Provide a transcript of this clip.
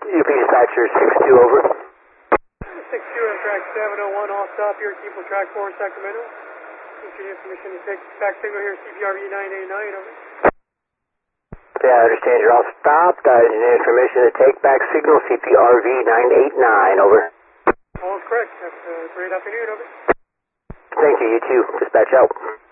UP Dispatcher 6-2, over. 6-2 on track 701, all stop here, Keeple track 4 Sacramento. Give you permission to take back signal here, CPRV 989, over. Yeah, I understand you're all stopped. I need permission to take back signal, CPRV 989, over. All is correct. Have a great afternoon, over. Thank you, you too. Dispatch out.